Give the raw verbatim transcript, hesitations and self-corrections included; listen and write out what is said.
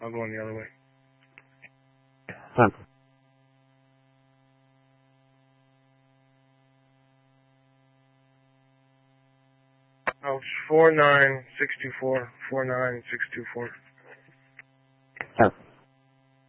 I'll go in the other way. Time. Oh, four nine six two four. Four nine six two four. Time.